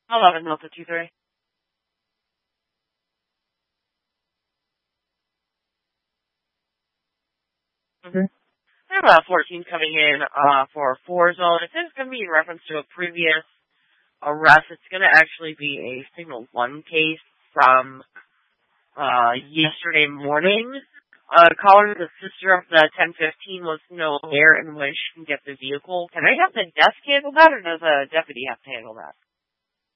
11 Delta 23. Mm-hmm. I have 14 coming in for 4 zone. If this is going to be in reference to a previous arrest, it's going to actually be a Signal 1 case from yesterday morning. Caller, the sister of the 1015, was to know where and when she can get the vehicle. Can I have the desk handle that, or does a deputy have to handle that?